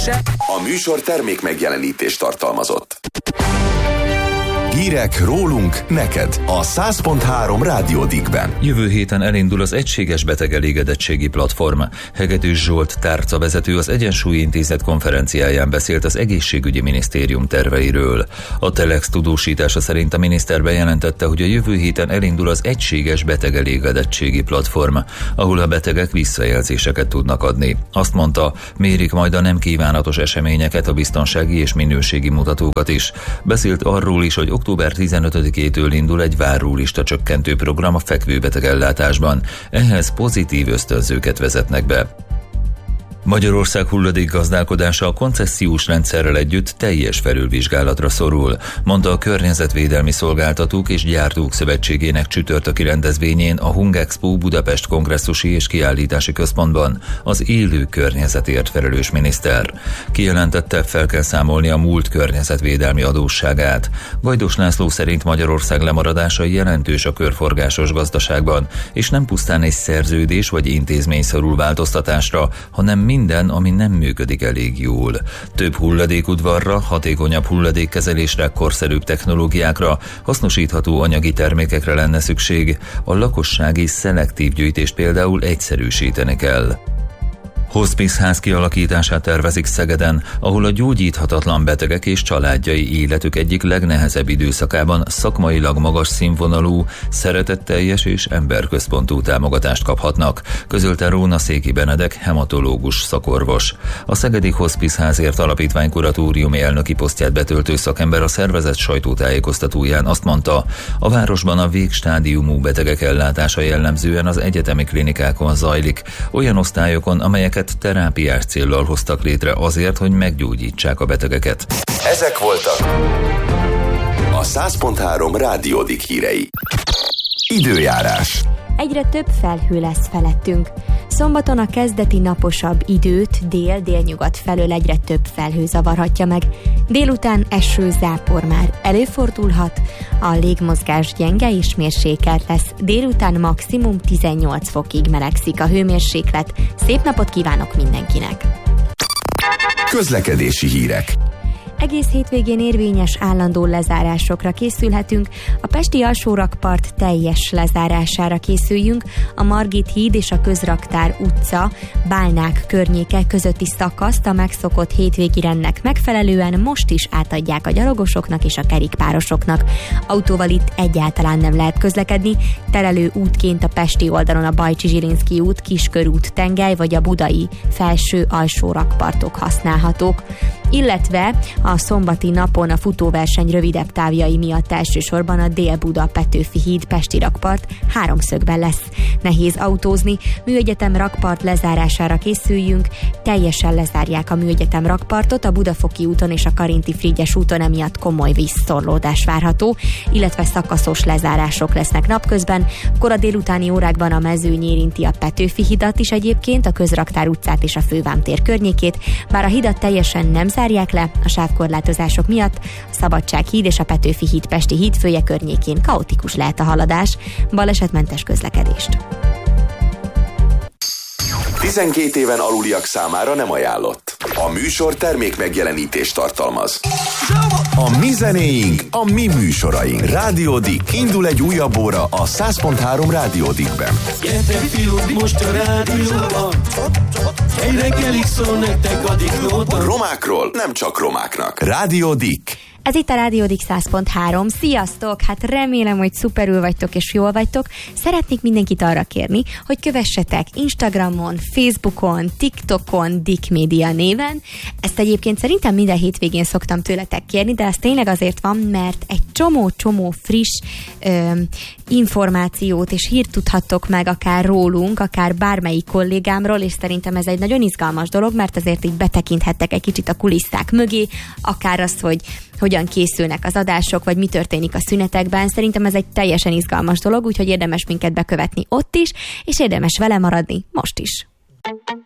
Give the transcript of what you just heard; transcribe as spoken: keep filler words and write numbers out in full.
A műsor termék megjelenítést tartalmazott. Hírek rólunk, neked a száz pont három Rádió Dickben. Jövő héten elindul az egységes betegelégedettségi platform. Hegedűs Zsolt tárcavezető az Egyensúly Intézet konferenciáján beszélt az egészségügyi minisztérium terveiről. A Telex tudósítása szerint a miniszter bejelentette, hogy a jövő héten elindul az egységes betegelégedettségi platform, ahol a betegek visszajelzéseket tudnak adni. Azt mondta, mérik majd a nem kívánatos eseményeket, a biztonsági és minőségi mutatókat is. Beszélt arról is, hogy október tizenötödikétől indul egy várólista csökkentő program a fekvőbeteg ellátásban. Ehhez pozitív ösztönzőket vezetnek be. Magyarország hulladékgazdálkodása a koncesziós rendszerrel együtt teljes felülvizsgálatra szorul, mondta a Környezetvédelmi Szolgáltatók és Gyártók Szövetségének csütörtöki rendezvényén a Hungexpo Budapest Kongresszusi és Kiállítási Központban az élő környezetért felelős miniszter. Kijelentette, fel kell számolni a múlt környezetvédelmi adósságát. Gajdos László szerint Magyarország lemaradása jelentős a körforgásos gazdaságban, és nem pusztán egy szerződés vagy intézmény szorul változtatásra, hanem minden, ami nem működik elég jól. Több hulladékudvarra, hatékonyabb hulladékkezelésre, korszerűbb technológiákra, hasznosítható anyagi termékekre lenne szükség. A lakossági szelektív gyűjtést például egyszerűsíteni kell. Hospice-ház kialakítását tervezik Szegeden, ahol a gyógyíthatatlan betegek és családjai életük egyik legnehezebb időszakában szakmailag magas színvonalú, szeretetteljes és emberközpontú támogatást kaphatnak, közölte Róna Széki Benedek, hematológus szakorvos. A Szegedi Hospice-házért alapítvány kuratóriumi elnöki posztját betöltő szakember a szervezet sajtótájékoztatóján azt mondta, a városban a végstádiumú betegek ellátása jellemzően az egyetemi klinikákon zajlik, olyan osztályokon, amelyeket terápiás céllal hoztak létre azért, hogy meggyógyítsák a betegeket. Ezek voltak a száz pont három Rádió Dick hírei. Időjárás. Egyre több felhő lesz felettünk. Szombaton a kezdeti naposabb időt dél-délnyugat felől egyre több felhő zavarhatja meg. Délután eső, zápor már előfordulhat, a légmozgás gyenge és mérsékelt lesz. Délután maximum tizennyolc fokig melegszik a hőmérséklet. Szép napot kívánok mindenkinek! Közlekedési hírek. Egész hétvégén érvényes állandó lezárásokra készülhetünk, a pesti alsórakpart teljes lezárására készüljünk, a Margit híd és a Közraktár utca, Bálnák környéke közötti szakaszt a megszokott hétvégi rendnek megfelelően most is átadják a gyalogosoknak és a kerékpárosoknak. Autóval itt egyáltalán nem lehet közlekedni, terelő útként a pesti oldalon a Bajcsi-Zsilinszky út, Kiskörút, Tengely vagy a budai felső alsórakpartok használhatók, illetve a szombati napon a futóverseny rövidebb távjai miatt elsősorban a Dél-Buda-Petőfi híd pesti rakpart háromszögben lesz. Nehéz autózni, Műegyetem rakpart lezárására készüljünk, teljesen lezárják a Műegyetem rakpartot, a Budafoki úton és a Karinti Frigyes úton emiatt komoly vízszorlódás várható, illetve szakaszos lezárások lesznek napközben, kora délutáni órákban a mezőny érinti a Petőfi hidat is egyébként, a Közraktár utcát és a Fővám tér környékét, bár a hidat teljesen nem zárják le a sávkorlátozások miatt, a Szabadság híd és a Petőfi híd pesti hídfője környékén kaotikus lehet a haladás, balesetmentes közlekedést. tizenkét éven aluliak számára nem ajánlott. A műsor termék megjelenítést tartalmaz. A mi zenéink, a mi műsoraink. Rádió Dick. Indul egy újabb óra a száz pont három Rádió Dickben. Gyertek fiúk, most a rádióban. Egy reggelig szól nektek a Dicknóta. Romákról nem csak romáknak. Rádió Dick. Ez itt a Rádió Dick száz pont három. Sziasztok! Hát remélem, hogy szuperül vagytok és jól vagytok. Szeretnék mindenkit arra kérni, hogy kövessetek Instagramon, Facebookon, TikTokon, Dick Media néven. Ezt egyébként szerintem minden hétvégén szoktam tőletek kérni, de ez tényleg azért van, mert egy csomó-csomó friss ö, információt és hírt tudhattok meg akár rólunk, akár bármelyik kollégámról, és szerintem ez egy nagyon izgalmas dolog, mert azért így betekinthettek egy kicsit a kulisszák mögé, akár azt, hogy hogyan készülnek az adások, vagy mi történik a szünetekben. Szerintem ez egy teljesen izgalmas dolog, úgyhogy érdemes minket bekövetni ott is, és érdemes vele maradni most is.